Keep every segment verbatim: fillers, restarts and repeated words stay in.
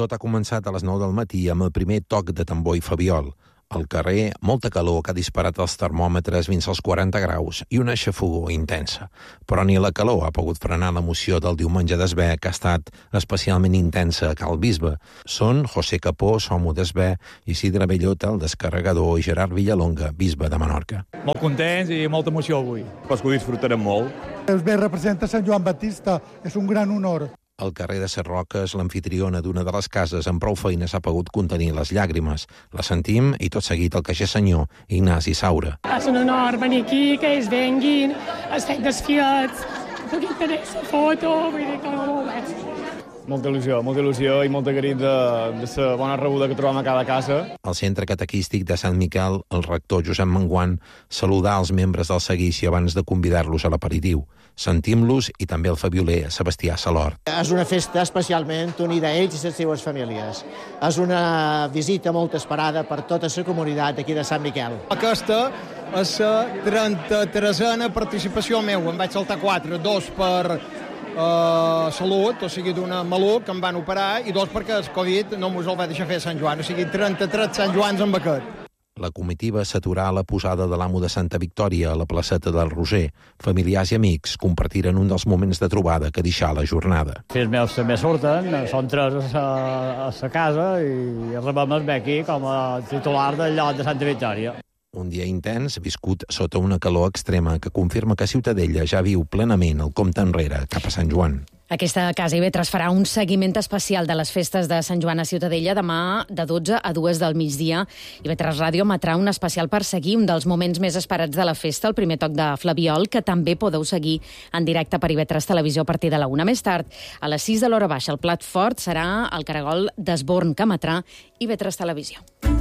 Tot ha començat a les nou del matí amb el primer toc de tambor i fabiol. Al carrer, molta calor que ha disparat els termòmetres fins als quaranta graus i una xafogor intensa. Però ni la calor ha pogut frenar l'emoció del diumenge d'Esbé, que ha estat especialment intensa a Cal Bisbe. Són José Capó, Somo d'Esbé, Isidre Bellota, el descarregador, i Gerard Villalonga, bisbe de Menorca. Molt contents i molta emoció avui. Pues que ho disfrutarem molt. Esbé representa Sant Joan Baptista, és un gran honor. Al carrer de Ses Roques, l'amfitriona d'una de les cases amb prou feines ha pogut contenir les llàgrimes. La sentim i tot seguit el caixer senyor Ignasi Saura. És un honor venir aquí, que ells venguin, es feien desfiats, puguin tenir la foto, vull dir que no ho veig. Molta il·lusió, molta il·lusió i molt agraït de, de la bona rebuda que trobem a cada casa. Al centre catequístic de Sant Miquel, el rector Josep Manguant saludà els membres del seguici abans de convidar-los a l'aperitiu. Sentim-los i també el fabioler Sebastià Salort. És una festa especialment unida a ells i les seves famílies. És una visita molt esperada per tota la comunitat aquí de Sant Miquel. Aquesta és la trenta-tresena participació meva. Em vaig saltar quatre, dos per Uh, salut, o sigui, d'una maluc que em van operar, i dos perquè el Covid no mos el va deixar fer a Sant Joan, o sigui, trenta-tres Sant Joans amb aquest. La comitiva s'aturà a la posada de l'amo de Santa Victòria a la placeta del Roser. Familiars i amics compartiren un dels moments de trobada que deixà la jornada. Fills meus també surten, són tres a la casa i rebem el aquí com a titular del lloc de Santa Victòria. Un dia intens, viscut sota una calor extrema que confirma que Ciutadella ja viu plenament el compte enrere cap a Sant Joan. Aquesta Casa i Vetres farà un seguiment especial de les festes de Sant Joan a Ciutadella demà de dotze a dues del migdia. I Vetres Ràdio emetrà un especial per seguir un dels moments més esperats de la festa, el primer toc de Flabiol, que també podeu seguir en directe per I Vetres Televisió a partir de la una. Més tard, a les sis de l'hora baixa, el plat fort serà el caragol d'Esborn que emetrà I Vetres Televisió.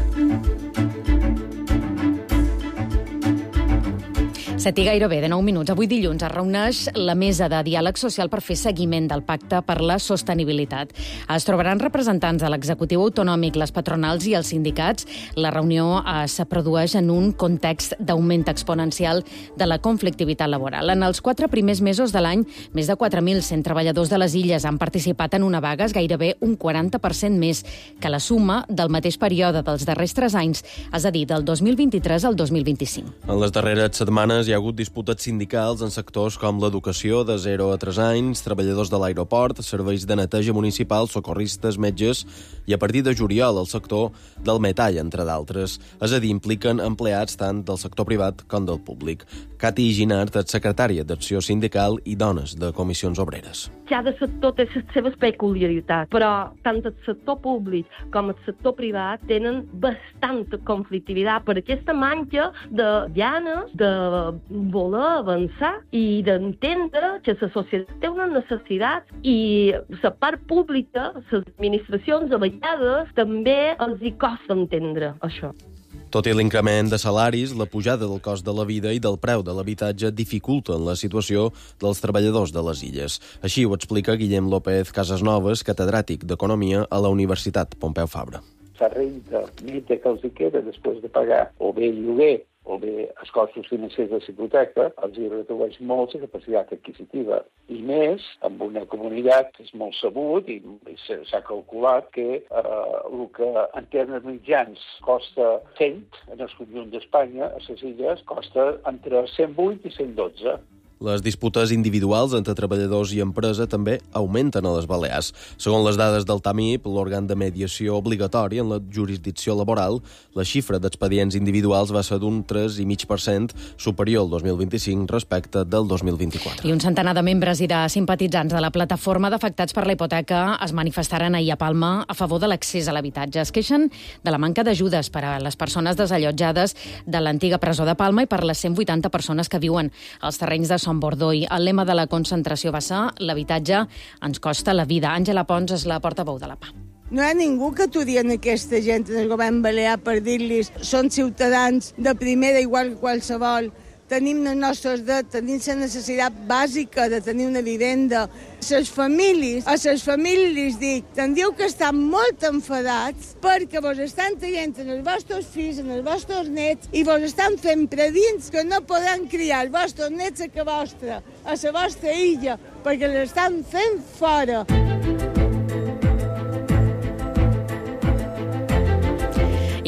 Set i gairebé de nou minuts. Avui dilluns es reuneix la mesa de diàleg social per fer seguiment del Pacte per la Sostenibilitat. Es trobaran representants de l'executiu autonòmic, les patronals i els sindicats. La reunió es produeix en un context d'augment exponencial de la conflictivitat laboral. En els quatre primers mesos de l'any, més de quatre mil cent treballadors de les Illes han participat en una vaga, és gairebé un quaranta per cent més que la suma del mateix període dels darrers tres anys, és a dir, del dos mil vint-i-tres al dos mil vint-i-cinc. En les darreres setmanes hi ha hagut disputes sindicals en sectors com l'educació de zero a tres anys, treballadors de l'aeroport, serveis de neteja municipal, socorristes, metges i a partir de juliol el sector del metall, entre d'altres. És a dir, impliquen empleats tant del sector privat com del públic. Cati Ginart és secretària d'Acció Sindical i Dones de Comissions Obreres. Cada sector té les seves peculiaritats, però tant el sector públic com el sector privat tenen bastanta conflictivitat per aquesta manca de llanes, de voler avançar i d'entendre que la societat té unes necessitats i la part pública, les administracions a vegades també els hi costa entendre això. Tot i l'increment de salaris, la pujada del cost de la vida i del preu de l'habitatge dificulten la situació dels treballadors de les Illes. Així ho explica Guillem López Casasnovas, catedràtic d'Economia a la Universitat Pompeu Fabra. La renda neta que els hi queda després de pagar o bé el lloguer o bé els costos financers de la hipoteca, els hi redueix molt la capacitat adquisitiva. I més, amb una comunitat que és molt sabut i s'ha calculat que eh, el que en termes mitjans costa cent en el conjunt d'Espanya, a les Illes costa entre cent vuit i cent dotze. Les disputes individuals entre treballadors i empresa també augmenten a les Balears. Segons les dades del TAMIP, l'òrgan de mediació obligatori en la jurisdicció laboral, la xifra d'expedients individuals va ser d'un tres coma cinc per cent superior al dos mil vint-i-cinc respecte del dos mil vint-i-quatre. I un centenar de membres i de simpatitzants de la plataforma d'afectats per la hipoteca es manifestaren ahir a Palma a favor de l'accés a l'habitatge. Es queixen de la manca d'ajudes per a les persones desallotjades de l'antiga presó de Palma i per les cent vuitanta persones que viuen als terrenys de Son Bordoi. El lema de la concentració va ser l'habitatge ens costa la vida. Àngela Pons és la portaveu de la P A. No hi ha ningú que aturi en aquesta gent en el govern balear per dir-los són ciutadans de primera igual que qualsevol. Tenim els nostres drets, tenim la necessitat bàsica de tenir una vivenda. Les famílies, a les famílies les dic, tindríeu que estar molt enfadats perquè vos estan traient en els vostres fills, en els vostres nets, i vos estan fent predins que no podran criar els vostres nets a que vostra, a la vostra illa, perquè l'estan fent fora.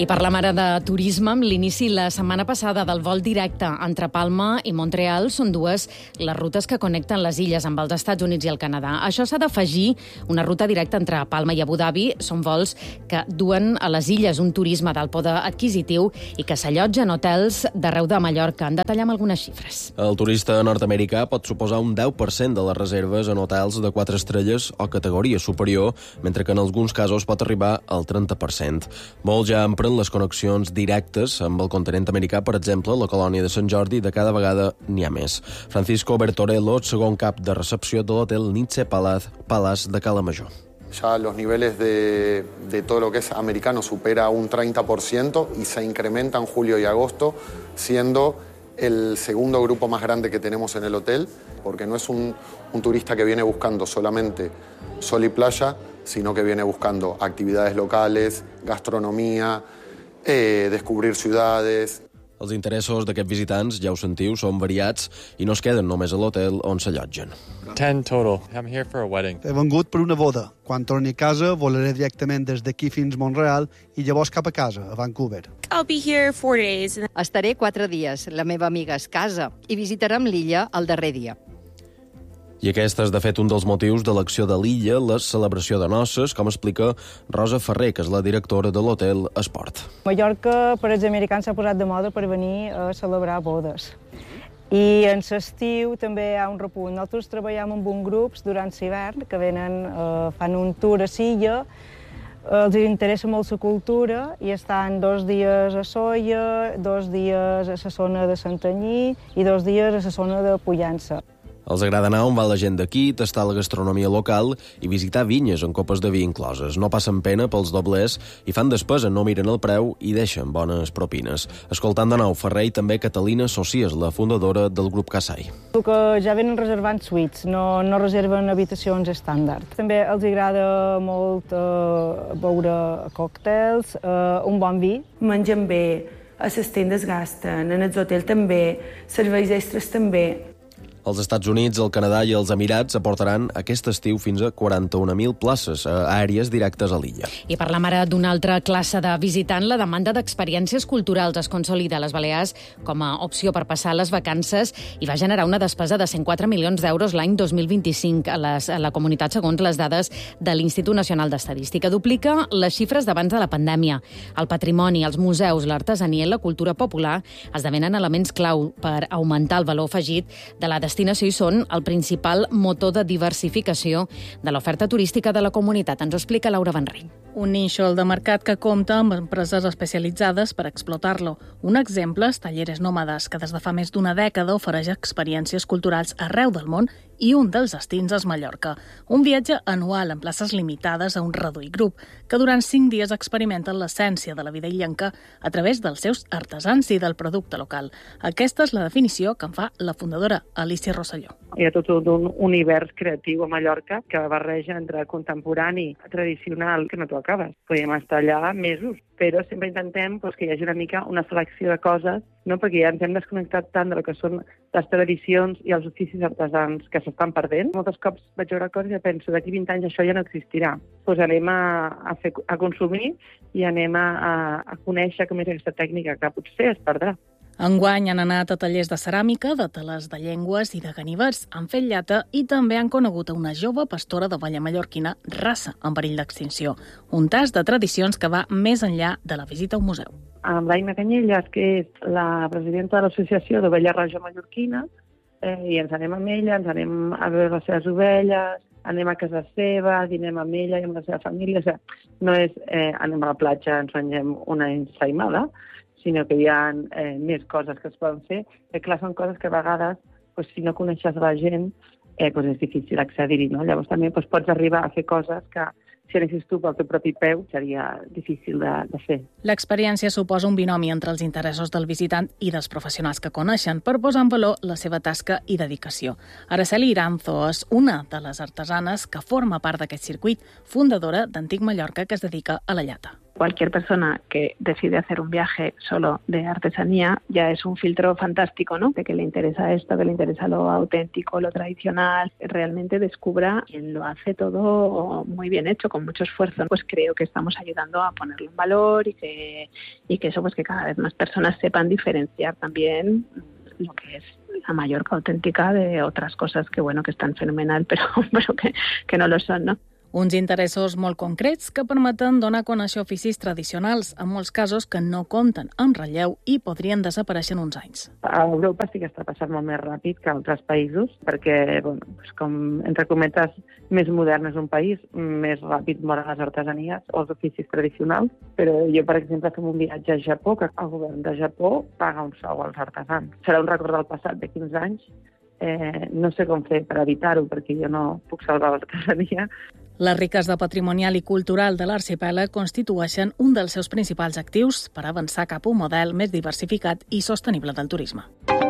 I parlem ara de turisme, amb l'inici la setmana passada del vol directe entre Palma i Montreal. Són dues les rutes que connecten les illes amb els Estats Units i el Canadà. Això s'ha d'afegir una ruta directa entre Palma i Abu Dhabi. Són vols que duen a les illes un turisme d'alt poder adquisitiu i que s'allotgen hotels d'arreu de Mallorca. En detallem algunes xifres. El turista nord-americà pot suposar un deu per cent de les reserves en hotels de quatre estrelles o categoria superior, mentre que en alguns casos pot arribar al trenta per cent. Molts ja empren les connexions directes amb el continent americà, per exemple, la colònia de Sant Jordi, de cada vegada n'hi ha més. Francisco Bertorello, segon cap de recepció de l'hotel Nietzsche Palace, Palace de Cala Major. Ya los niveles de, de todo lo que es americano supera un treinta por ciento y se incrementa en julio y agosto, siendo el segundo grupo más grande que tenemos en el hotel, porque no es un, un turista que viene buscando solamente sol y playa, sino que viene buscando actividades locales, gastronomía, eh, descobrir ciudades. Els interessos d'aquests visitants, ja ho sentiu, són variats i no es queden només a l'hotel on s'allotgen. ten total. I'm here for a wedding. He vengut per una boda. Quan torni a casa, volaré directament des d'aquí fins Montreal i llavors cap a casa, a Vancouver. I'll be here four days. Estaré quatre dies. La meva amiga es casa i visitarem l'illa el darrer dia. I aquest és, de fet, un dels motius de l'acció de l'illa, la celebració de noces, com explica Rosa Ferrer, que és la directora de l'hotel Esport. Mallorca, per als americans, s'ha posat de moda per venir a celebrar bodes. I en l'estiu també hi ha un repunt. Nosaltres treballem amb un grups durant l'hivern que venen, eh, fan un tour a l'illa, els interessa molt la cultura i estan dos dies a Solla, dos dies a la zona de Santanyí i dos dies a la zona de Pollença. Els agrada anar on va la gent d'aquí, tastar la gastronomia local i visitar vinyes amb copes de vi incloses. No passen pena pels doblers i fan despesa, no miren el preu i deixen bones propines. Escoltant de nou Ferrer i també Catalina Socies, la fundadora del grup Casai. Que ja venen reservant suites, no, no reserven habitacions estàndard. També els agrada molt eh, beure còctels, eh, un bon vi. Mengen bé, a les tendes gasten, en els hotels també, serveis extres també. Els Estats Units, el Canadà i els Emirats aportaran aquest estiu fins a quaranta-un mil places aèries directes a l'illa. I parlem ara d'una altra classe de visitant. La demanda d'experiències culturals es consolida a les Balears com a opció per passar les vacances i va generar una despesa de cent quatre milions d'euros l'any dos mil vint-i-cinc a, les, a la comunitat, segons les dades de l'Institut Nacional d'Estadística. Duplica les xifres d'abans de la pandèmia. El patrimoni, els museus, l'artesania i la cultura popular esdevenen elements clau per augmentar el valor afegit de la destinació i són el principal motor de diversificació de l'oferta turística de la comunitat. Ens ho explica Laura Benreny. Un nínxol de mercat que compta amb empreses especialitzades per explotar-lo. Un exemple és Talleres Nòmades, que des de fa més d'una dècada ofereix experiències culturals arreu del món i un dels destins és Mallorca. Un viatge anual en places limitades a un reduït grup, que durant cinc dies experimenten l'essència de la vida illenca a través dels seus artesans i del producte local. Aquesta és la definició que en fa la fundadora Alicia Rosselló. Hi ha tot un univers creatiu a Mallorca que barreja entre contemporani, tradicional, que no t'ho acabes. Podríem estar allà mesos, però sempre intentem doncs, que hi hagi una mica una selecció de coses, no? Perquè ja ens hem desconnectat tant del que són les tradicions i els oficis artesans que s'estan perdent. Moltes cops vaig veure coses i penso d'aquí vint anys això ja no existirà. Doncs anem a, a, fer, a consumir i anem a, a, a conèixer com és aquesta tècnica que potser es perdrà. Enguany han anat a tallers de ceràmica, de teles de llengües i de ganivets, han fet llata i també han conegut a una jove pastora de balla mallorquina, raça en perill d'extinció. Un tas de tradicions que va més enllà de la visita a un museu. Amb l'Aina Canyelles, que és la presidenta de l'Associació de Balla Roja Mallorquina, eh, i ens anem amb ella, ens anem a veure les seves ovelles, anem a casa seva, dinem amb ella i amb la seva família. O sigui, no és eh, anem a la platja, ens mengem una ensaïmada, sinó que hi ha eh, més coses que es poden fer. Eh, clar, són coses que a vegades, pues, si no coneixes la gent, eh, pues és difícil accedir-hi, no? Llavors també pues, pots arribar a fer coses que, si anessis tu pel teu propi peu, seria difícil de, de fer. L'experiència suposa un binomi entre els interessos del visitant i dels professionals que coneixen per posar en valor la seva tasca i dedicació. Araceli Iranzo és una de les artesanes que forma part d'aquest circuit, fundadora d'Antic Mallorca, que es dedica a la llata. Cualquier persona que decide hacer un viaje solo de artesanía ya es un filtro fantástico, ¿no? De que le interesa esto, que le interesa lo auténtico, lo tradicional, realmente descubra quien lo hace todo muy bien hecho, con mucho esfuerzo. Pues creo que estamos ayudando a ponerlo en valor y que, y que eso, pues que cada vez más personas sepan diferenciar también lo que es la Mallorca auténtica de otras cosas que, bueno, que están fenomenal, però, però que, que no lo son, no? Uns interessos molt concrets que permeten donar a conèixer oficis tradicionals, en molts casos que no compten amb relleu i podrien desaparèixer en uns anys. A Europa sí que està passant molt més ràpid que a altres països, perquè, bueno, com, entre cometes, més modern és un país, més ràpid moren les artesanies o els oficis tradicionals. Però jo, per exemple, fem un viatge a Japó, que el govern de Japó paga un sou als artesans. Serà un record del passat de quinze anys. Eh, no sé com fer per evitar-ho, perquè jo no puc salvar l'artesania. Les riquesa patrimonial i cultural de l'arxipèlag constitueixen un dels seus principals actius per avançar cap a un model més diversificat i sostenible del turisme.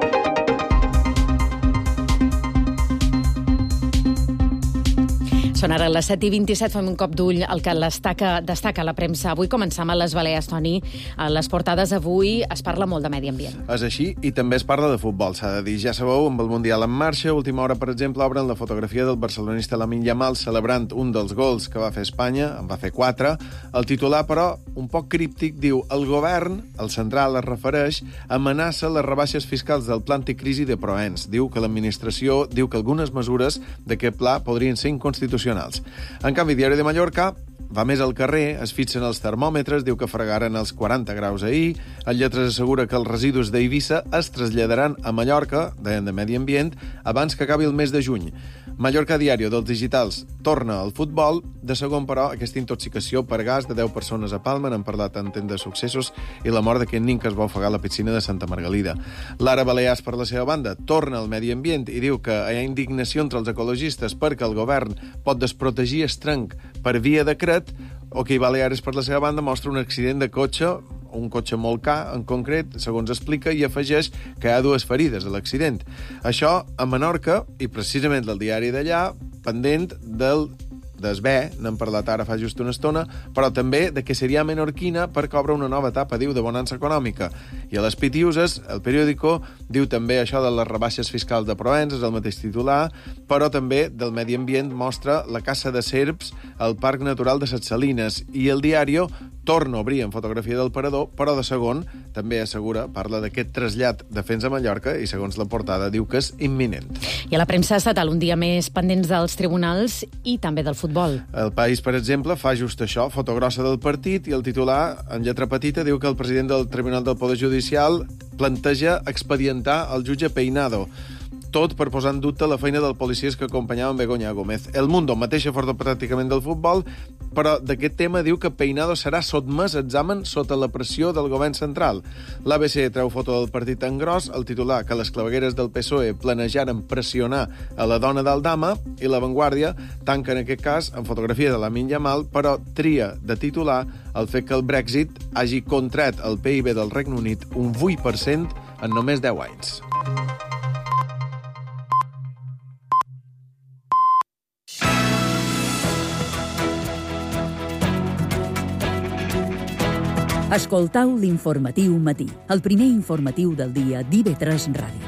Són ara les set i vint-i-set, fem un cop d'ull al que destaca, destaca la premsa. Avui començam a les Balears, Toni. A les portades avui es parla molt de medi ambient. És així, i també es parla de futbol, s'ha de dir. Ja sabeu, amb el Mundial en marxa, a última hora, per exemple, obren la fotografia del barcelonista Lamine Yamal celebrant un dels gols que va fer Espanya, en va fer quatre. El titular, però, un poc críptic, diu: el govern, el central es refereix, amenaça les rebaixes fiscals del pla anticrisi de Proens. Diu que l'administració diu que algunes mesures d'aquest pla podrien ser inconstitucionals. En canvi, Diari de Mallorca va més al carrer, es fixen els termòmetres, diu que fregaren els quaranta graus ahir, el Lletres assegura que els residus d'Eivissa es traslladaran a Mallorca, deien de Medi Ambient, abans que acabi el mes de juny. Mallorca Diario dels digitals torna al futbol, de segon, però, aquesta intoxicació per gas de deu persones a Palma, n'han parlat en temps de successos, i la mort d'aquest nin que es va ofegar a la piscina de Santa Margalida. Lara Balears, per la seva banda, torna al Medi Ambient i diu que hi ha indignació entre els ecologistes perquè el govern pot desprotegir Estrenc per via decret, o que Balears, per la seva banda, mostra un accident de cotxe, un cotxe molt car, en concret, segons explica, i afegeix que hi ha dues ferides a l'accident. Això a Menorca, i precisament el diari d'allà, pendent del d'Esbé, n'hem parlat ara fa just una estona, però també de que seria menorquina perquè obre una nova etapa, diu, de bonança econòmica. I a les Pitiuses, el periòdico diu també això de les rebaixes fiscals de Provenç, és el mateix titular, però també del medi ambient mostra la caça de serps al Parc Natural de Ses Salines. I el diari torna a obrir en fotografia del parador, però de segon també assegura, parla d'aquest trasllat de Fens a Mallorca i segons la portada diu que és imminent. I a la premsa estatal un dia més pendents dels tribunals i també del futbol. El País, per exemple, fa just això, foto grossa del partit, i el titular, en lletra petita, diu que el president del Tribunal del Poder Judicial planteja expedientar el jutge Peinado. Tot per posar en dubte la feina dels policies que acompanyaven Begoña Gómez. El Mundo, mateixa foto pràcticament del futbol, però d'aquest tema diu que Peinado serà sotmès a examen sota la pressió del govern central. L'A B C treu foto del partit en gros, el titular que les clavegueres del P S O E planejaren pressionar a la dona d'Aldama, i La Vanguardia tanca en aquest cas en fotografia de Lamine Yamal, però tria de titular el fet que el Brexit hagi contret el P I B del Regne Unit un vuit per cent en només deu anys. Escoltau l'informatiu matí, el primer informatiu del dia d'I V tres Ràdio.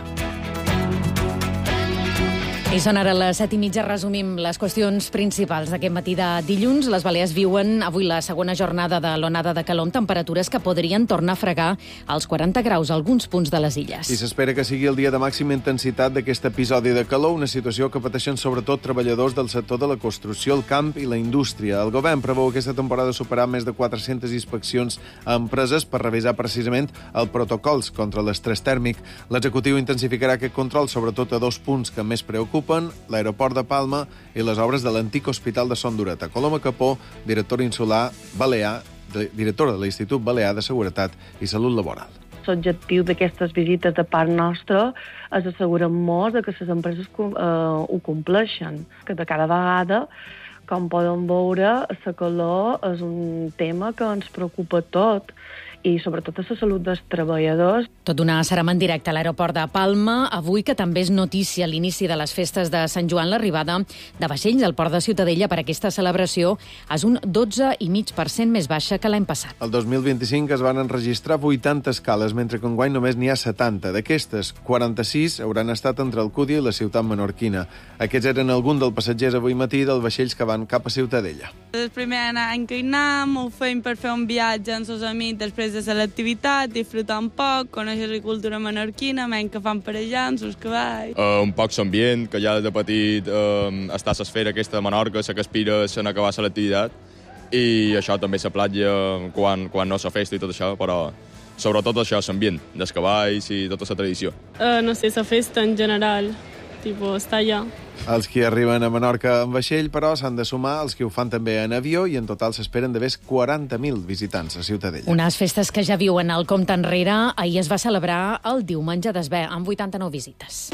I són ara les set i mitja, resumim les qüestions principals d'aquest matí de dilluns. Les Balears viuen avui la segona jornada de l'onada de calor amb temperatures que podrien tornar a fregar als quaranta graus a alguns punts de les illes. I s'espera que sigui el dia de màxima intensitat d'aquest episodi de calor, una situació que pateixen sobretot treballadors del sector de la construcció, el camp i la indústria. El govern preveu aquesta temporada superar més de quatre-centes inspeccions a empreses per revisar precisament els protocols contra l'estrès tèrmic. L'executiu intensificarà aquest control sobretot a dos punts que més preocupen, l'aeroport de Palma i les obres de l'antic hospital de Son Dureta. Coloma Capó, directora insular balear, directora de l'Institut Balear de Seguretat i Salut Laboral. L'objectiu d'aquestes visites de part nostra és assegurar-nos que les empreses eh, ho compleixen, que de cada vegada, com poden veure, la calor és un tema que ens preocupa tot i sobretot a la salut dels treballadors. Tot una serem en directe a l'aeroport de Palma. Avui, que també és notícia a l'inici de les festes de Sant Joan, l'arribada de vaixells al port de Ciutadella per aquesta celebració és un dotze coma cinc per cent més baixa que l'any passat. El dos mil vint-i-cinc es van enregistrar vuitanta escales, mentre que enguany només n'hi ha setanta. D'aquestes, quaranta-sis hauran estat entre Alcúdia i la ciutat menorquina. Aquests eren alguns dels passatgers avui matí dels vaixells que van cap a Ciutadella. El primer any que hi anem, ho fem per fer un viatge amb els amics després de fer l'activitat, disfrutar un poc, conèixer la cultura menorquina, menys que fan per allà, amb els cavalls. Uh, un poc l'ambient, que ja de petit uh, està a l'esfera aquesta de Menorca, la que aspira a acabar l'activitat, i això també la platja quan, quan no la festa i tot això, però sobretot això, l'ambient dels cavalls i tota la tradició. Uh, no sé, la festa en general, tipo, està allà. Els que arriben a Menorca en vaixell, però, s'han de sumar els que ho fan també en avió i en total s'esperen d'haver quaranta mil visitants a Ciutadella. Unes festes que ja viuen el compte enrere. Ahir es va celebrar el diumenge d'Esber amb vuitanta-nou visites.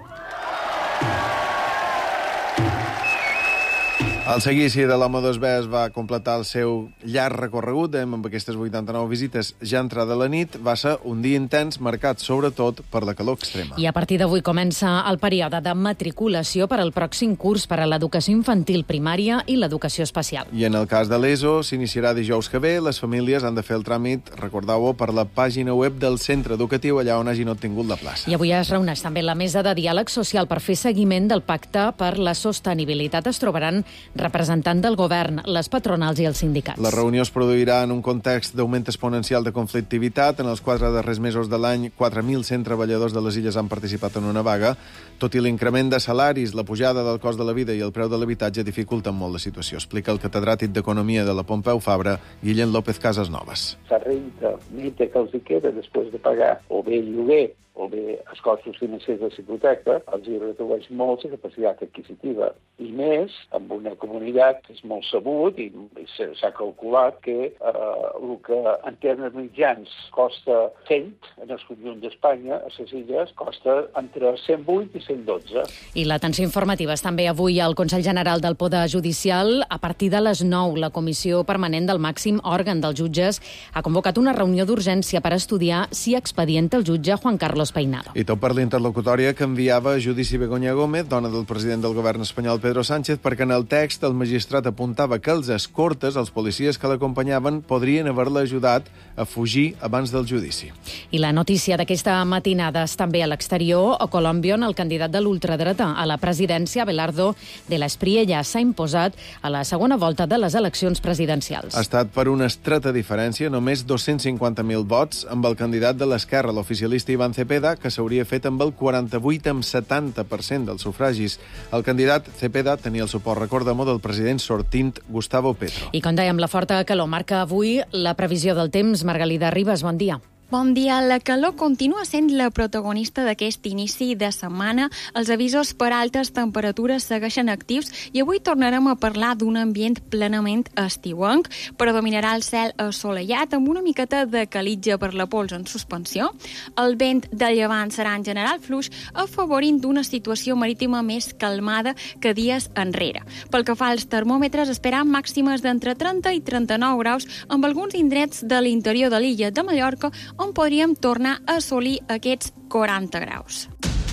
El seguici de l'Home d'Esber es va completar el seu llarg recorregut amb aquestes vuitanta-nou visites ja entrada la nit. Va ser un dia intens, marcat sobretot per la calor extrema. I a partir d'avui comença el període de matriculació per al pròxim curs per a l'educació infantil primària i l'educació especial. I en el cas de l'ESO s'iniciarà dijous que ve. Les famílies han de fer el tràmit, recordeu-ho, per la pàgina web del centre educatiu allà on hagin obtingut la plaça. I avui es reuneix també la mesa de diàleg social per fer seguiment del pacte per la sostenibilitat. Es trobaran representant del govern, les patronals i els sindicats. La reunió es produirà en un context d'augment exponencial de conflictivitat. En els quatre darrers mesos de l'any, quatre mil cent treballadors de les illes han participat en una vaga. Tot i l'increment de salaris, la pujada del cost de la vida i el preu de l'habitatge dificulten molt la situació, explica el catedràtic d'Economia de la Pompeu Fabra, Guillem López Casasnovas. La renta neta que els hi queda després de pagar o bé el lloguer o bé els costos financers de la hipoteca, els hi redueix molt la capacitat adquisitiva. I més, amb una comunitat que és molt sabut i s'ha calculat que eh, el que en termes mitjans costa cent en el conjunt d'Espanya, a les illes, costa entre cent vuit i cent dotze. I l'atenció informativa és també avui al Consell General del Poder Judicial. A partir de les nou, la Comissió Permanent del màxim òrgan dels jutges ha convocat una reunió d'urgència per estudiar si expedienta el jutge Juan Carlos Peinado. I tot per l'interlocutòria que enviava a judici Begoña Gómez, dona del president del govern espanyol Pedro Sánchez, perquè en el text el magistrat apuntava que els escortes, els policies que l'acompanyaven, podrien haver-la ajudat a fugir abans del judici. I la notícia d'aquesta matinada és també a l'exterior. A Colòmbia, on el candidat de l'ultradreta a la presidència, Abelardo de la Espriella, s'ha imposat a la segona volta de les eleccions presidencials. Ha estat per una estreta diferència, només dos-cents cinquanta mil vots, amb el candidat de l'esquerra, l'oficialista Iván Cepeda, que s'hauria fet amb el quaranta-vuit amb setanta per cent dels sufragis. El candidat Cepeda tenia el suport, recordem-ho, del president sortint Gustavo Petro. I com dèiem, la forta calor marca avui la previsió del temps. Margalida Ribas, bon dia. Bon dia. La calor continua sent la protagonista d'aquest inici de setmana. Els avisos per altes temperatures segueixen actius i avui tornarem a parlar d'un ambient plenament estiuenc. Predominarà el cel assolellat amb una miqueta de calitja per la pols en suspensió. El vent de llevant serà en general fluix, afavorint d'una situació marítima més calmada que dies enrere. Pel que fa als termòmetres, esperam màximes d'entre trenta i trenta-nou graus amb alguns indrets de l'interior de l'illa de Mallorca, on podríem tornar a assolir aquests quaranta graus.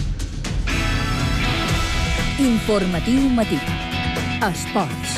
Informatiu matí. Esports.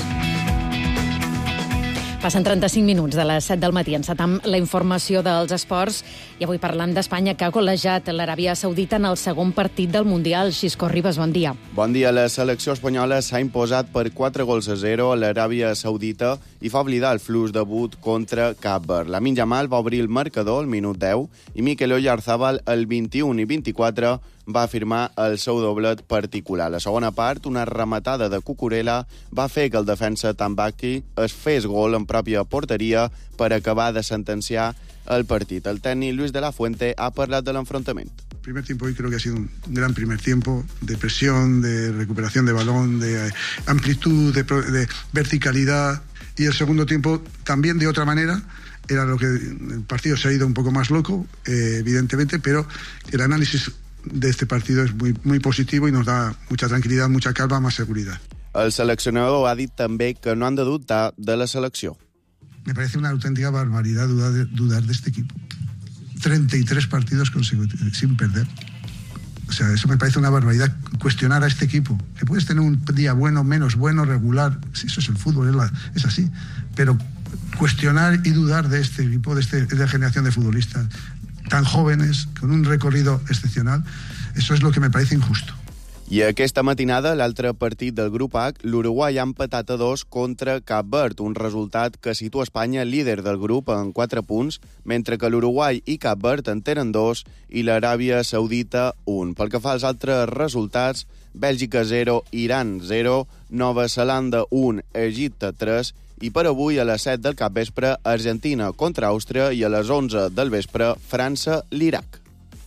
Passen trenta-cinc minuts de les set del matí. Encetam la informació dels esports i avui parlam d'Espanya, que ha golejat l'Aràbia Saudita en el segon partit del Mundial. Xisco Ribas, bon dia. Bon dia. La selecció espanyola s'ha imposat per quatre gols a zero a l'Aràbia Saudita i fa oblidar el fluix debut contra Cap Verd. Lamine Yamal va obrir el marcador al minut deu i Mikel Oyarzabal al vint-i-un i vint-i-quatre va firmar el seu doblet particular. La segona part, una rematada de Cucurella, va fer que el defensa Tambaki es fes gol en pròpia porteria per acabar de sentenciar el partit. El tècnic Luis de la Fuente ha parlat de l'enfrontament. El primer tiempo hoy creo que ha sido un gran primer tiempo de presión, de recuperación de balón, de amplitud, de, de verticalidad, y el segundo tiempo también de otra manera. Era lo que el partido se ha ido un poco más loco, eh, evidentemente, pero el análisis de este partido es muy, muy positivo y nos da mucha tranquilidad, mucha calma, más seguridad. El seleccionador ha dit també que no han de dubtar de la selecció. me parece una auténtica barbaridad dudar de, dudar de este equipo. treinta y tres partidos consecutivos sin perder. O sea, eso me parece una barbaridad, cuestionar a este equipo. Que puedes tener un día bueno, menos bueno, regular, si eso es el fútbol, es, la, es así. Pero cuestionar y dudar de este equipo, de, este, de esta generación de futbolistas tan jóvenes, con un recorrido excepcional, eso es lo que me parece injusto. I aquesta matinada, l'altre partit del grup H, l'Uruguai ha empatat a dos contra Cap Verd, un resultat que situa Espanya líder del grup en quatre punts, mentre que l'Uruguai i Cap Verd en tenen dos i l'Aràbia Saudita un. Pel que fa als altres resultats, Bèlgica zero, Iran zero, Nova Zelanda un, Egipte tres i per avui a les set del capvespre Argentina contra Àustria i a les onze del vespre França-L'Iraq.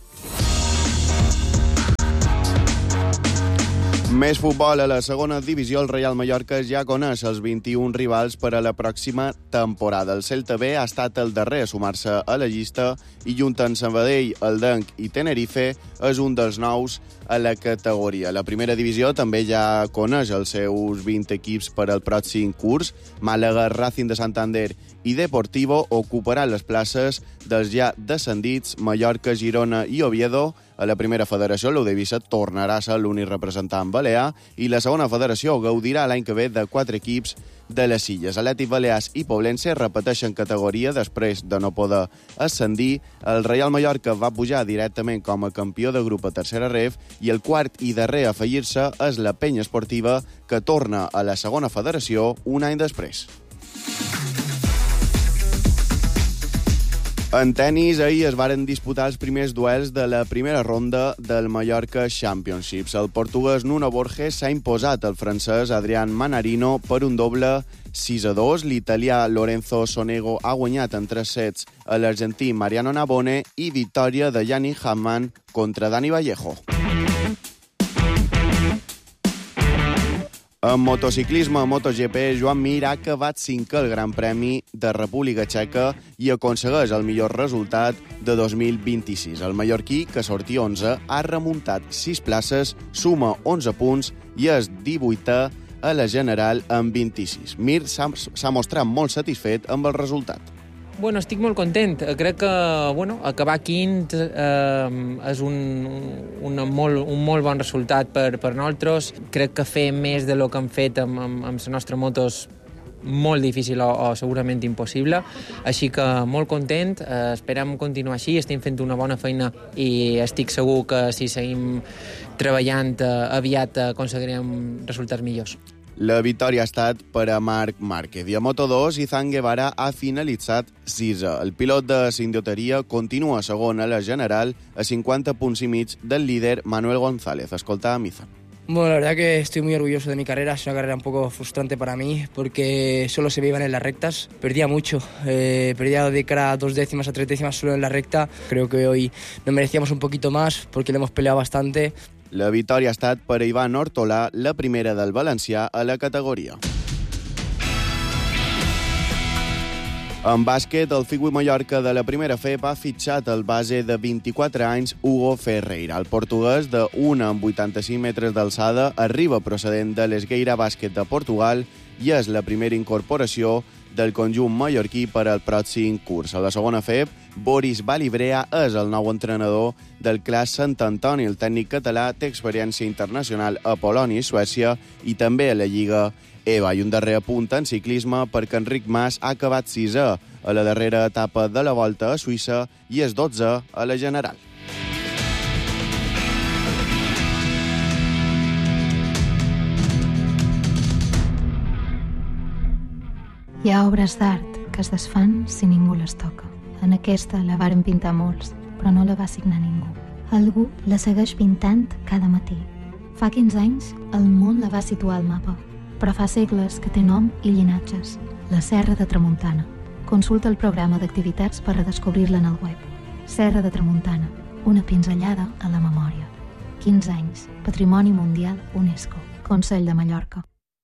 Més futbol a la segona divisió. El Real Mallorca ja coneix els vint-i-un rivals per a la pròxima temporada. El Celta B ha estat el darrer a sumar-se a la llista i junt amb Sabadell, Eldenc i Tenerife és un dels nous a la categoria. La primera divisió també ja coneix els seus vint equips per al pròxim curs. Màlaga, Racing de Santander i Deportivo ocuparan les places dels ja descendits Mallorca, Girona i Oviedo. A la primera federació, l'Eivissa tornarà a ser l'únic representant balear i la segona federació gaudirà l'any que ve de quatre equips de les Illes. Atlètic Balears i Poblense repeteixen categoria després de no poder ascendir. El Real Mallorca va pujar directament com a campió de grup a tercera ref i el quart i darrer a afegir-se és la Penya Esportiva, que torna a la segona federació un any després. En tenis, ahir es varen disputar els primers duels de la primera ronda del Mallorca Championships. El portuguès Nuno Borges s'ha imposat al francès Adrián Manarino per un doble sis a dos. L'italià Lorenzo Sonego ha guanyat en tres sets a l'argentí Mariano Navone i victòria de Yannick Hamman contra Dani Vallejo. En motociclisme, a MotoGP, Joan Mir ha acabat cinquè al Gran Premi de República Txeca i aconsegueix el millor resultat de dos mil vint-i-sis. El mallorquí, que sortia onze, ha remuntat sis places, suma onze punts i és divuitè a la general amb vint-i-sis. Mir s'ha mostrat molt satisfet amb el resultat. Bueno, estic molt content. Crec que bueno, acabar quint eh, és un, un, molt, un molt bon resultat per, per nosaltres. Crec que fer més de lo que hem fet amb, amb, amb la nostra moto és molt difícil o, o segurament impossible. Així que molt content, eh, esperem continuar així, estem fent una bona feina i estic segur que si seguim treballant eh, aviat aconseguirem resultats millors. La victòria ha estat per a Marc Márquez i a Moto dos Izan Guevara ha finalitzat sisè. El pilot de Sindioteria continua segon a la general a cinquanta punts i mig del líder Manuel González. Escolta a Izan. Bueno, la verdad que estoy muy orgulloso de mi carrera. Es una carrera un poco frustrante para mí porque solo se me iban en las rectas. Perdía mucho, eh, perdía de cara a dos décimas, a tres décimas solo en la recta. Creo que hoy nos merecíamos un poquito más porque le hemos peleado bastante. La victòria ha estat per a Ivan Ortolà, la primera del valencià a la categoria. En bàsquet, el Figui Mallorca de la primera F E P ha fitxat el base de vint-i-quatre anys Hugo Ferreira. El portuguès, de un coma vuitanta-cinc metres d'alçada, arriba procedent de l'Esgueira Bàsquet de Portugal i és la primera incorporació del conjunt mallorquí per al pròxim curs. A la segona F E P, Boris Balibrea és el nou entrenador del Clas Sant Antoni. El tècnic català té experiència internacional a Polònia i Suècia i també a la Lliga E V A. I un darrer apunt en ciclisme perquè Enric Mas ha acabat sisè a la darrera etapa de la Volta a Suïssa i és dotzè a la general. Hi ha obres d'art que es desfan si ningú les toca. En aquesta la varen pintar molts, però no la va signar ningú. Algú la segueix pintant cada matí. Fa quinze anys, el món la va situar al mapa, però fa segles que té nom i llinatges. La Serra de Tramuntana. Consulta el programa d'activitats per redescobrir-la en el web. Serra de Tramuntana, una pinzellada a la memòria. quinze anys, Patrimoni Mundial UNESCO. Consell de Mallorca.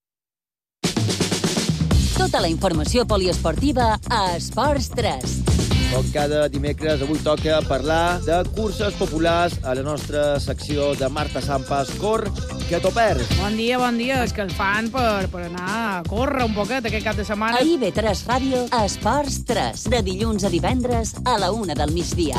Tota la informació poliesportiva a Esports tres. Com cada dimecres, avui toca parlar de curses populars a la nostra secció de Marta Sampas Cor que t'ho perds. Bon dia, bon dia. És que el fan per, per anar a córrer un poquet aquest cap de setmana. A I B tres Ràdio, Esports tres, de dilluns a divendres a la una del migdia.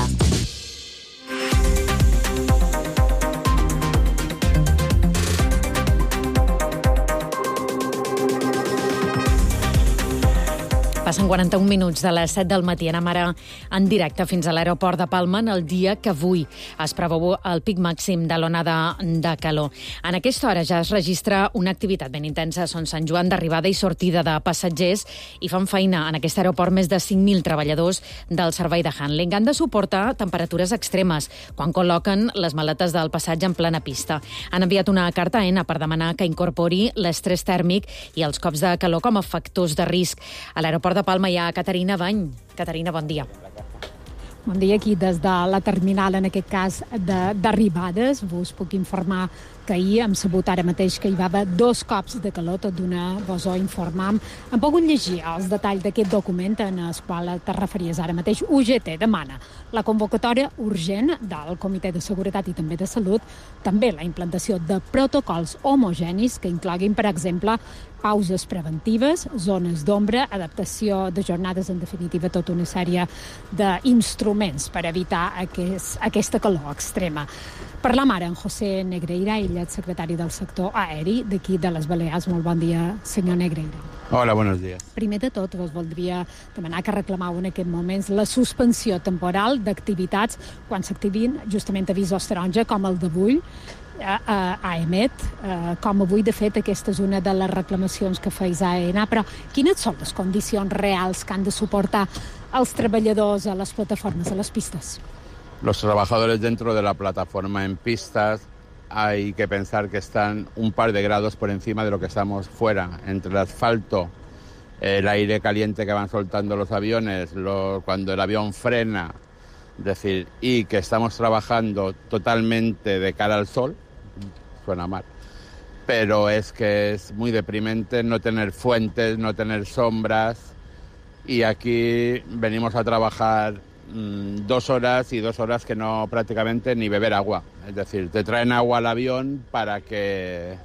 Passen quaranta-un minuts de les set del matí. Anem ara en directe fins a l'aeroport de Palma en el dia que avui es preveu el pic màxim de l'onada de calor. En aquesta hora ja es registra una activitat ben intensa. Són Sant Joan d'arribada i sortida de passatgers i fan feina en aquest aeroport més de cinc mil treballadors del servei de handling. Han de suportar temperatures extremes quan col·loquen les maletes del passatge en plena pista. Han enviat una carta a ENA per demanar que incorpori l'estrès tèrmic i els cops de calor com a factors de risc. A l'aeroport de Palma hi ha Caterina Bany. Caterina, bon dia. Bon dia, aquí des de la terminal, en aquest cas d'arribades. Vos puc informar que ahir hem sabut ara mateix que hi va haver dos cops de calor, tot d'una vos ho informam. Hem pogut llegir els detalls d'aquest document en el qual te referies ara mateix. U G T demana la convocatòria urgent del Comitè de Seguretat i també de Salut, també la implantació de protocols homogenis que incloguin, per exemple, pauses preventives, zones d'ombra, adaptació de jornades, en definitiva, tota una sèrie d'instruments per evitar aquest, aquesta calor extrema. Parlam ara amb José Negreira, ell és secretari del sector aeri d'aquí de les Balears. Molt bon dia, senyor Negreira. Hola, buenos días. Primer de tot, vos voldria demanar que reclamau en aquest moments la suspensió temporal d'activitats quan s'activin justament avisos taronja com el d'avui a EMET, com avui, de fet, aquesta és una de les reclamacions que feis a ENA, però quines són les condicions reals que han de suportar els treballadors a les plataformes, a les pistes? Los trabajadores dentro de la plataforma en pistas hay que pensar que están un par de grados por encima de lo que estamos fuera, entre el asfalto, el aire caliente que van soltando los aviones, lo, cuando el avión frena, es decir, y que estamos trabajando totalmente de cara al sol. Suena mal, pero es que es muy deprimente no tener fuentes, no tener sombras, y aquí venimos a trabajar mmm, dos horas y dos horas que no prácticamente ni beber agua. Es decir, te traen agua al avión para que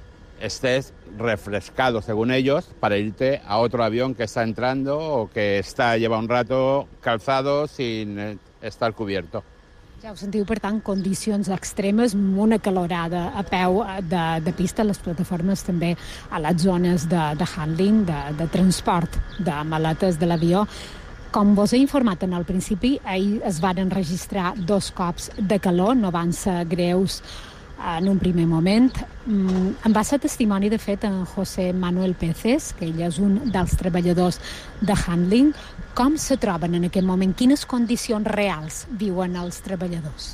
estés refrescado, según ellos, para irte a otro avión que está entrando o que está lleva un rato calzado sin estar cubierto. Ja ho sentiu, per tant, condicions extremes, una calorada a peu de, de pista, les plataformes també a les zones de, de handling, de, de transport de maletes de l'avió. Com vos he informat en el principi, ahir es van registrar dos cops de calor, no van ser greus en un primer moment. Em va ser testimoni, de fet, en José Manuel Peces, que ell és un dels treballadors de handling. Com se troben en aquest moment? Quines condicions reals viuen els treballadors?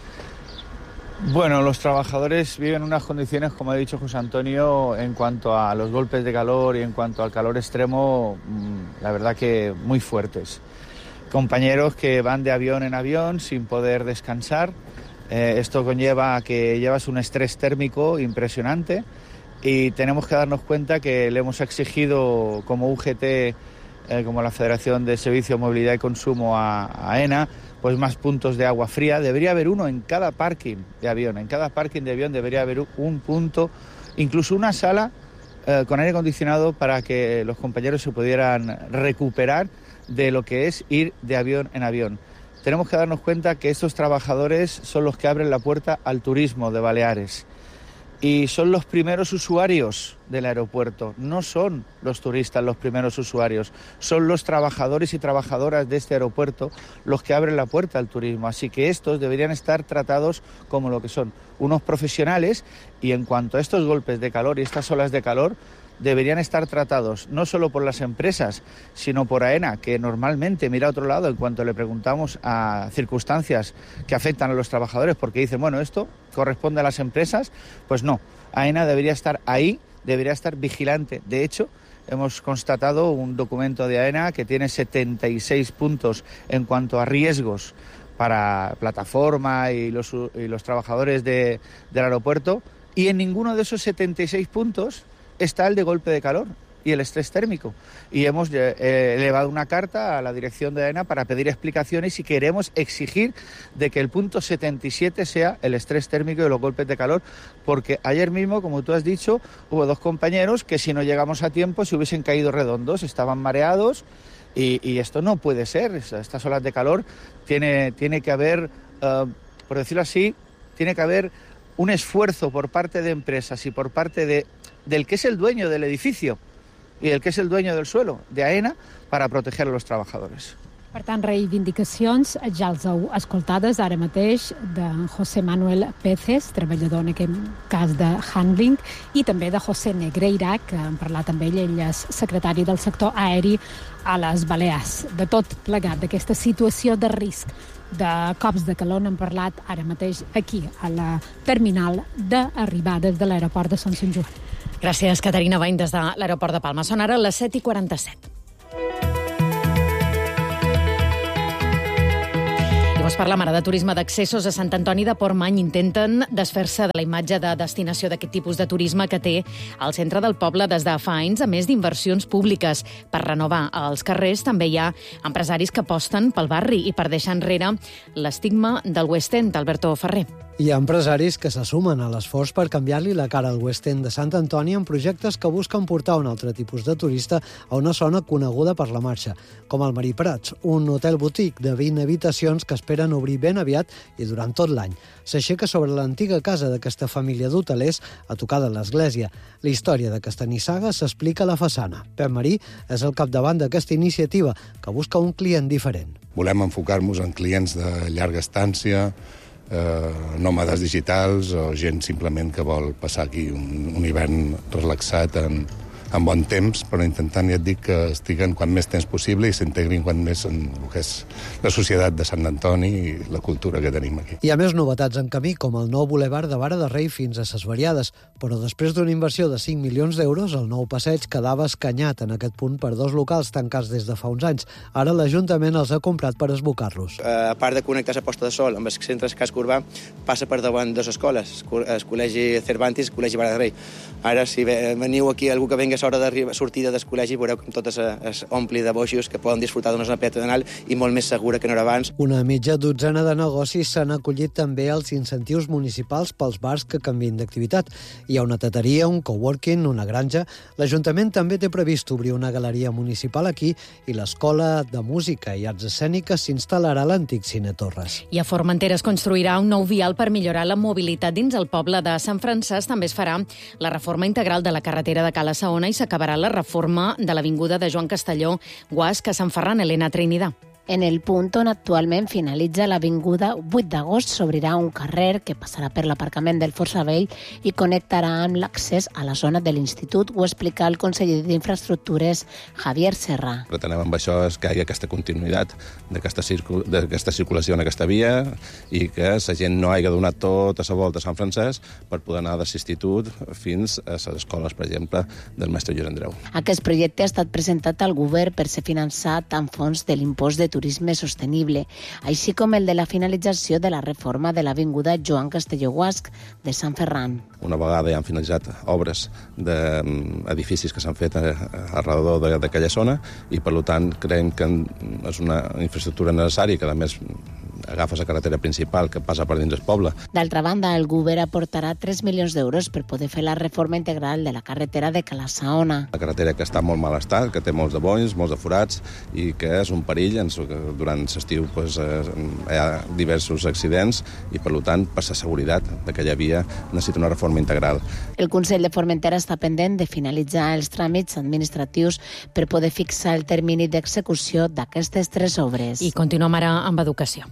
Bueno, los trabajadores viven unas condiciones, como ha dicho José Antonio, en cuanto a los golpes de calor y en cuanto al calor extremo, la verdad que muy fuertes. Compañeros que van de avión en avión sin poder descansar. Eh, esto conlleva que llevas un estrés térmico impresionante y tenemos que darnos cuenta que le hemos exigido como U G T, eh, como la Federación de Servicios, Movilidad y Consumo a, a ENA, pues más puntos de agua fría. Debería haber uno en cada parking de avión. En cada parking de avión debería haber un punto, incluso una sala eh, con aire acondicionado para que los compañeros se pudieran recuperar de lo que es ir de avión en avión. Tenemos que darnos cuenta que estos trabajadores son los que abren la puerta al turismo de Baleares y son los primeros usuarios del aeropuerto. No son los turistas los primeros usuarios, son los trabajadores y trabajadoras de este aeropuerto los que abren la puerta al turismo. Así que estos deberían estar tratados como lo que son, unos profesionales, y en cuanto a estos golpes de calor y estas olas de calor, deberían estar tratados no solo por las empresas, sino por AENA, que normalmente mira a otro lado en cuanto le preguntamos a circunstancias que afectan a los trabajadores, porque dicen, bueno, esto corresponde a las empresas. Pues no, AENA debería estar ahí, debería estar vigilante. De hecho, hemos constatado un documento de AENA que tiene setenta y seis puntos en cuanto a riesgos para plataforma y los, y los trabajadores de, del aeropuerto, y en ninguno de esos setenta y seis puntos está el de golpe de calor. y el estrés térmico. Y hemos eh, elevado una carta a la dirección de AENA para pedir explicaciones y queremos exigir de que el punto setenta y siete sea el estrés térmico y los golpes de calor, porque ayer mismo, como tú has dicho, hubo dos compañeros que si no llegamos a tiempo se hubiesen caído redondos, estaban mareados y, y esto no puede ser. Estas olas de calor tiene, tiene que haber, uh, por decirlo así, tiene que haber un esfuerzo por parte de empresas y por parte de, del que es el dueño del edificio y el que és el dueño del suelo, de AENA, para proteger a los trabajadores. Per tant, reivindicacions ja els heu escoltades ara mateix de José Manuel Peces, treballador en aquest cas de Handling, i també de José Negreira, que hem parlat amb ell, ell és secretari del sector aeri a les Balears. De tot plegat, d'aquesta situació de risc de cops de calor n'hem parlat ara mateix aquí, a la terminal d'arribades de l'aeroport de Sant Sant Joan. Gràcies, Caterina Bain, des de l'aeroport de Palma. Són ara les set i quaranta-set. Llavors, per la Mare de Turisme d'Accessos a Sant Antoni de Portmany intenten desfer-se de la imatge de destinació d'aquest tipus de turisme que té al centre del poble des de fa anys, a més d'inversions públiques. Per renovar els carrers també hi ha empresaris que aposten pel barri i per deixar enrere l'estigma del West End. Alberto Ferrer. Hi ha empresaris que se sumen a l'esforç per canviar-li la cara al West End de Sant Antoni en projectes que busquen portar un altre tipus de turista a una zona coneguda per la marxa, com el Marí Prats, un hotel botic de vint habitacions que esperen obrir ben aviat i durant tot l'any. S'aixeca sobre l'antiga casa d'aquesta família d'hotelers a tocar de l'església. La història d'aquesta nissaga s'explica a la façana. Pep Marí és el capdavant d'aquesta iniciativa, que busca un client diferent. Volem enfocar-nos en clients de llarga estància, Eh, nòmades digitals o gent simplement que vol passar aquí un, un hivern relaxat en, en bon temps, però intentant, ja et dic, que estiguen quan més temps possible i s'integrin quan més en el que és la societat de Sant Antoni i la cultura que tenim aquí. Hi ha més novetats en camí, com el nou bulevard de Vara de Rei fins a Ses Variades, però després d'una inversió de cinc milions d'euros, el nou passeig quedava escanyat en aquest punt per dos locals tancats des de fa uns anys. Ara l'Ajuntament els ha comprat per esbocar-los. Uh, a part de connectar la Posta de Sol amb el centre del casc urbà, passa per davant dues escoles, el Col·legi Cervantes i el Col·legi Vara de Rei. Ara, si veniu aquí algú que venga a l'hora de sortida del col·legi, veureu com tot es, es ompli de boixos que poden disfrutar d'una zona peatonal i molt més segura que no era abans. Una mitja dotzena de negocis s'han acollit també als incentius municipals pels bars que canvien d'activitat. Hi ha una tateria, un coworking, una granja. L'Ajuntament també té previst obrir una galeria municipal aquí i l'Escola de Música i Arts Escèniques s'instal·larà a l'antic Cine Torres. I a Formentera es construirà un nou vial per millorar la mobilitat dins el poble de Sant Francesc. També es farà la reforma integral de la carretera de Cala Saona i s'acabarà la reforma de l'avinguda de Joan Castelló, Guasc, a Sant Ferran. Elena Trinidad. En el punt on actualment finalitza l'avinguda vuit d'agost s'obrirà un carrer que passarà per l'aparcament del Força Vell i connectarà amb l'accés a la zona de l'Institut, ho explica el conseller d'Infraestructures, Javier Serra. Pretenem amb això és que hi hagi aquesta continuïtat d'aquesta circul circulació en aquesta via i que la gent no hagi donat tota la volta a Sant Francesc per poder anar de l'Institut fins a les escoles, per exemple, del mestre Lluís Andreu. Aquest projecte ha estat presentat al govern per ser finançat amb fons de l'impost de turisme sostenible, així com el de la finalització de la reforma de l'avinguda Joan Castelló Guasc de Sant Ferran. Una vegada ja han finalitzat obres d'edificis que s'han fet arrelor d'aquella zona i, per tant, creiem que és una infraestructura necessària que, a més, agafa la carretera principal que passa per dins el poble. D'altra banda, el govern aportarà tres milions d'euros per poder fer la reforma integral de la carretera de Cala Saona. La carretera que està en molt mal estat, que té molts de bonys, molts de forats i que és un perill. Durant l'estiu pues, hi ha diversos accidents i, per tant, per la seguretat d'aquella via necessita una reforma integral. El Consell de Formentera està pendent de finalitzar els tràmits administratius per poder fixar el termini d'execució d'aquestes tres obres. I continuem ara amb educació.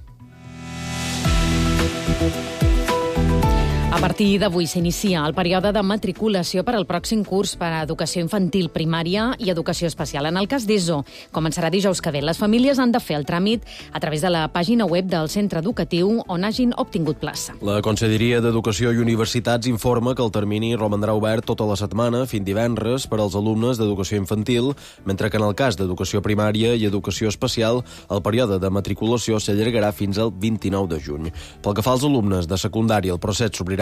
A partir d'avui s'inicia el període de matriculació per al pròxim curs per a educació infantil, primària i educació especial. En el cas d'ESO, començarà dijous que ve. Les famílies han de fer el tràmit a través de la pàgina web del centre educatiu on hagin obtingut plaça. La Conselleria d'Educació i Universitats informa que el termini romandrà obert tota la setmana, fins divendres, per als alumnes d'educació infantil, mentre que en el cas d'educació primària i educació especial, el període de matriculació s'allargarà fins al vint-i-nou de juny. Pel que fa als alumnes de secundària, el procés s'obrirà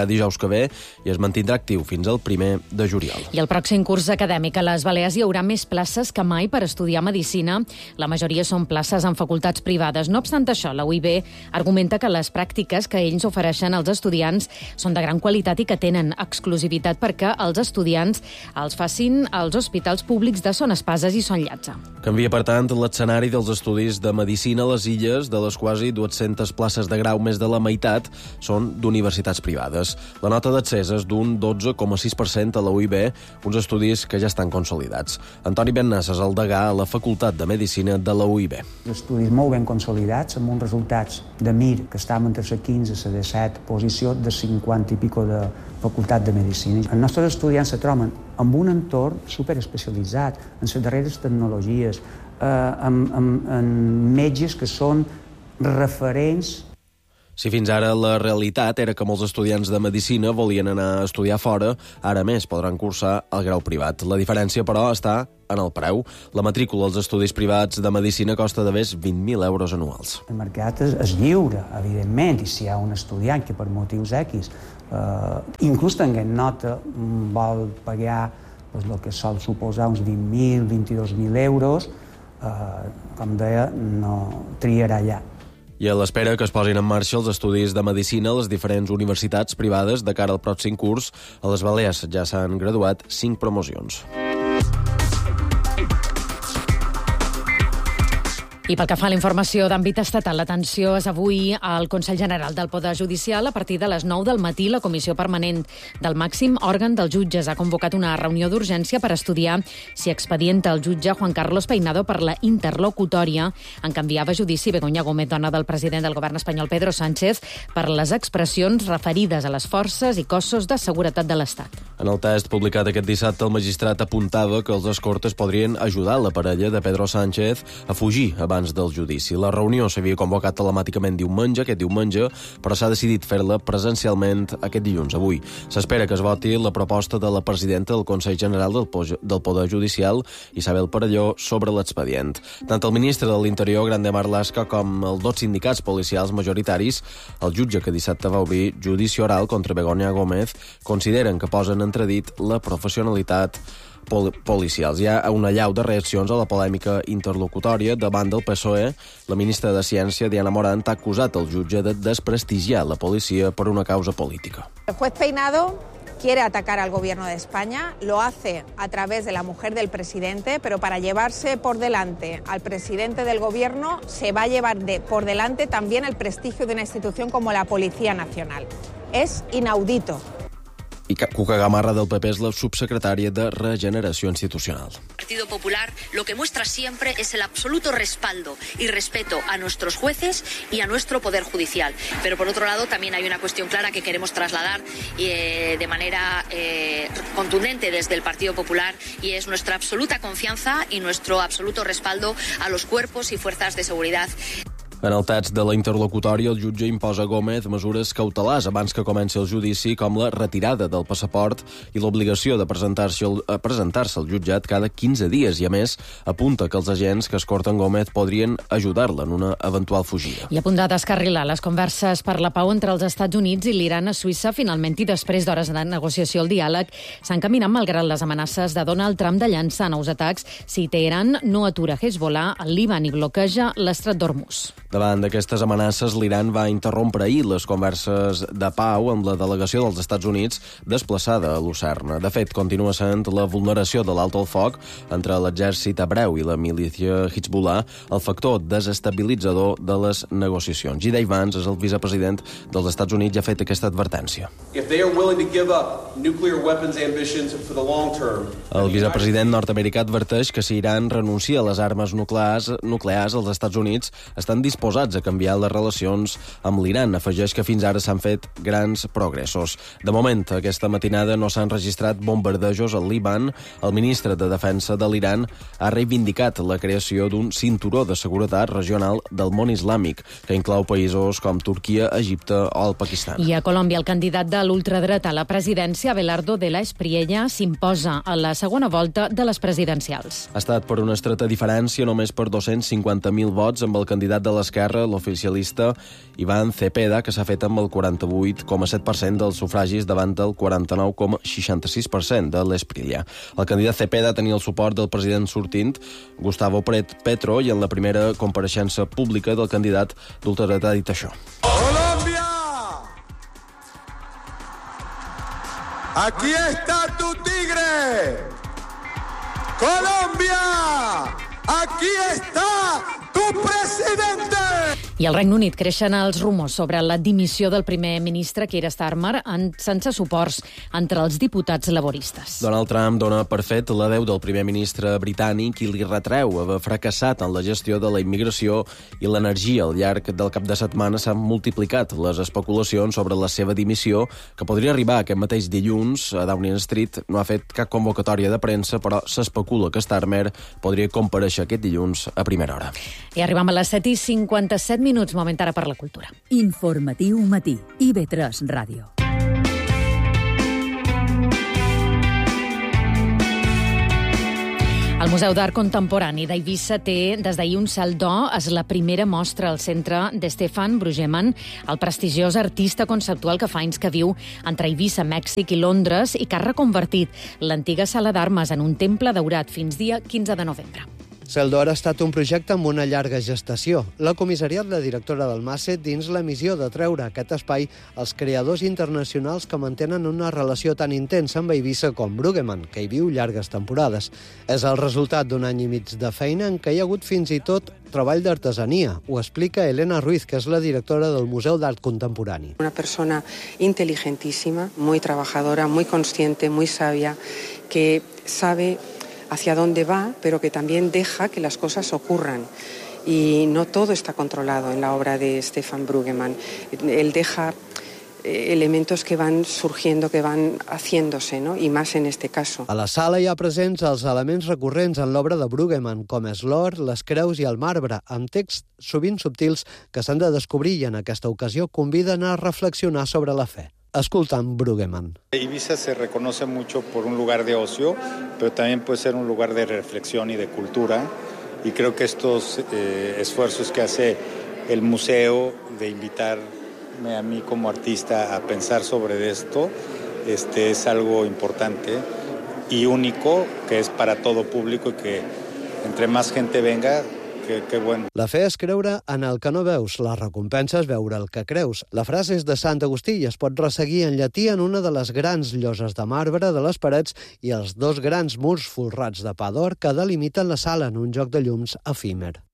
tancarà dijous que ve i es mantindrà actiu fins al primer de juliol. I el pròxim curs acadèmic a les Balears hi haurà més places que mai per estudiar medicina. La majoria són places en facultats privades. No obstant això, la U I B argumenta que les pràctiques que ells ofereixen als estudiants són de gran qualitat i que tenen exclusivitat perquè els estudiants els facin als hospitals públics de Son Espases i Son Llatza. Canvia, per tant, l'escenari dels estudis de medicina a les Illes. De les quasi dues-centes places de grau, més de la meitat són d'universitats privades. La nota d'accés és d'un dotze coma sis per cent a la U I B, uns estudis que ja estan consolidats. Antoni Bennàs és el degà a la Facultat de Medicina de la U I B. Estudis molt ben consolidats, amb uns resultats de M I R, que estem entre la quinze i la disset posició de cinquanta i pico de Facultat de Medicina. Els nostres estudiants se troben en un entorn superespecialitzat, en les darreres tecnologies, eh, amb, amb, amb metges que són referents. Si fins ara la realitat era que molts estudiants de medicina volien anar a estudiar fora, ara més podran cursar el grau privat. La diferència, però, està en el preu. La matrícula als estudis privats de medicina costa de més vint mil euros anuals. El mercat és, és lliure, evidentment, i si hi ha un estudiant que per motius X, eh, inclús tenint nota, vol pagar pues, el que sol suposar uns vint mil, vint-i-dos mil euros, eh, com deia, no triarà allà. I a l'espera que es posin en marxa els estudis de medicina a les diferents universitats privades de cara al pròxim curs, a les Balears ja s'han graduat cinc promocions. I pel que fa a la informació d'àmbit estatal, l'atenció és avui al Consell General del Poder Judicial. A partir de les nou del matí, la Comissió Permanent del màxim òrgan dels jutges ha convocat una reunió d'urgència per estudiar si expedienta el jutge Juan Carlos Peinado per la interlocutòria en què enviava a judici Begoña Gómez, dona del president del govern espanyol Pedro Sánchez, per les expressions referides a les forces i cossos de seguretat de l'Estat. En el test publicat aquest dissabte, el magistrat apuntava que els escortes podrien ajudar la parella de Pedro Sánchez a fugir abans del judici. La reunió s'havia convocat telemàticament diumenge, aquest diumenge, però s'ha decidit fer-la presencialment aquest dilluns, avui. S'espera que es voti la proposta de la presidenta del Consell General del, del Poder Judicial, Isabel Parelló, sobre l'expedient. Tant el ministre de l'Interior, Grande Marlaska, com els dos sindicats policials majoritaris, el jutge que dissabte va obrir judici oral contra Begoña Gómez, consideren que posen en entredit la professionalitat pol policials. Hi ha una allau de reaccions a la polèmica interlocutòria davant del P S O E. La ministra de Ciència, Diana Morant, ha acusat el jutge de desprestigiar la policia per una causa política. El juez Peinado quiere atacar al gobierno de España, lo hace a través de la mujer del presidente, pero para llevarse por delante al presidente del gobierno se va a llevar de, por delante también el prestigio de una institución como la Policía Nacional. Es inaudito. I Cuca Gamarra del P P és la subsecretària de Regeneració Institucional. El Partido Popular lo que muestra siempre es el absoluto respaldo y respeto a nuestros jueces y a nuestro Poder Judicial. Pero por otro lado también hay una cuestión clara que queremos trasladar eh, de manera eh, contundente desde el Partido Popular y es nuestra absoluta confianza y nuestro absoluto respaldo a los cuerpos y fuerzas de seguridad. En el text de la interlocutòria, el jutge imposa a Gómez mesures cautelars abans que comenci el judici, com la retirada del passaport i l'obligació de presentar-se al, presentar-se al jutjat cada quinze dies. I, a més, apunta que els agents que escorten Gómez podrien ajudar-la en una eventual fugida. I a punt de descarrilar les converses per la pau entre els Estats Units i l'Iran a Suïssa, finalment i després d'hores de negociació, el diàleg s'ha encaminat malgrat les amenaces de Donald Trump de llançar nous atacs si Teheran no atura Hezbollah al Líban i bloqueja l'estret d'Hormuz. Davant d'aquestes amenaces, l'Iran va interrompre ahir les converses de pau amb la delegació dels Estats Units desplaçada a Lucerna. De fet, continua sent la vulneració de l'alto al foc entre l'exèrcit hebreu i la milícia Hezbollah el factor desestabilitzador de les negociacions. J D. Vance és el vicepresident dels Estats Units i ha fet aquesta advertència. El vicepresident nord-americà adverteix que si Iran renuncia a les armes nuclears, nuclears els Estats Units estan disposats a canviar les relacions amb l'Iran. Afegeix que fins ara s'han fet grans progressos. De moment, aquesta matinada no s'han registrat bombardejos al Líban. El ministre de Defensa de l'Iran ha reivindicat la creació d'un cinturó de seguretat regional del món islàmic, que inclou països com Turquia, Egipte o el Pakistan. I a Colòmbia, el candidat de l'ultradreta a la presidència, Abelardo de la Espriella, s'imposa a la segona volta de les presidencials. Ha estat per una estreta diferència, només per dos-cents cinquanta mil vots, amb el candidat de l'esquerra d'Esquerra, l'oficialista Iván Cepeda, que s'ha fet amb el quaranta-vuit coma set per cent dels sufragis davant del quaranta-nou coma seixanta-sis per cent de l'Esprilia. El candidat Cepeda tenia el suport del president sortint, Gustavo Petro, i en la primera compareixença pública del candidat d'ultradreta ha dit això. ¡Colombia! ¡Aquí está tu tigre! ¡Colombia! ¡Aquí está tu presidente! I al Regne Unit creixen els rumors sobre la dimissió del primer ministre Keir Starmer en, sense suports entre els diputats laboristes. Donald Trump dona per fet la veu del primer ministre britànic i li retreu haver fracassat en la gestió de la immigració i l'energia. Al llarg del cap de setmana s'han multiplicat les especulacions sobre la seva dimissió, que podria arribar aquest mateix dilluns. A Downing Street no ha fet cap convocatòria de premsa, però s'especula que Starmer podria comparèixer aquest dilluns a primera hora. I arribem a les set i cinquanta-set minuts, moment ara per la cultura. Informatiu matí, I B tres Ràdio. El Museu d'Art Contemporani d'Eivissa té des d'ahir un saldó. És la primera mostra al centre de Stefan Brueggemann, el prestigiós artista conceptual que fa anys que viu entre Eivissa, Mèxic i Londres i que ha reconvertit l'antiga sala d'armes en un temple daurat fins dia quinze de novembre. Seldor ha estat un projecte amb una llarga gestació. L'ha comissariat la directora del MASSET dins la missió de treure a aquest espai els creadors internacionals que mantenen una relació tan intensa amb Eivissa com Brueggemann, que hi viu llargues temporades. És el resultat d'un any i mig de feina en què hi ha hagut fins i tot treball d'artesania. Ho explica Elena Ruiz, que és la directora del Museu d'Art Contemporani. Una persona inteligentísima, muy trabajadora, muy consciente, muy sabia, que sabe hacia dónde va, pero que también deja que las cosas ocurran. Y no todo está controlado en la obra de Stefan Brueggemann. Él deja elementos que van surgiendo, que van haciéndose, ¿no? Y más en este caso. A la sala hi ha presents els elements recurrents en l'obra de Brueggemann, com és l'or, les creus i el marbre, amb texts sovint subtils que s'han de descobrir i en aquesta ocasió conviden a reflexionar sobre la fe. Escoltant Brueggemann. Eivissa se reconoce mucho por un lugar de ocio, pero también puede ser un lugar de reflexión y de cultura. Y creo que estos eh, esfuerzos que hace el museo de invitarme a mí como artista a pensar sobre esto, este, es algo importante y único, que es para todo público y que entre más gente venga, Que, que bueno. La fe és creure en el que no veus, la recompensa és veure el que creus. La frase és de Sant Agustí i es pot resseguir en llatí en una de les grans lloses de marbre de les parets i els dos grans murs folrats de pa d'or que delimiten la sala en un joc de llums efímer.